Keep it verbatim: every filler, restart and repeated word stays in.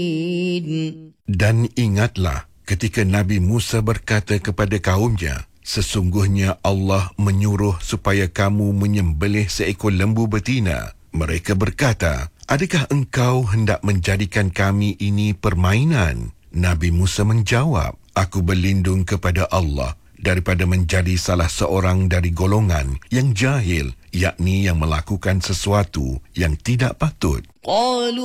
Dan ingatlah ketika Nabi Musa berkata kepada kaumnya, sesungguhnya Allah menyuruh supaya kamu menyembelih seekor lembu betina. Mereka berkata, adakah engkau hendak menjadikan kami ini permainan? Nabi Musa menjawab, aku berlindung kepada Allah daripada menjadi salah seorang dari golongan yang jahil, yakni yang melakukan sesuatu yang tidak patut.